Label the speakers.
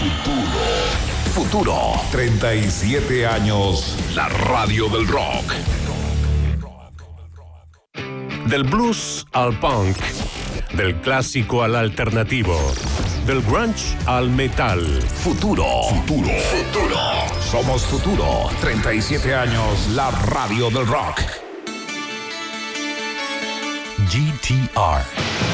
Speaker 1: Futuro. 37 años. La radio del rock.
Speaker 2: Del blues al punk. Del clásico al alternativo. Del grunge al metal.
Speaker 1: Futuro. Somos Futuro. 37 años. La radio del rock.
Speaker 3: GTR.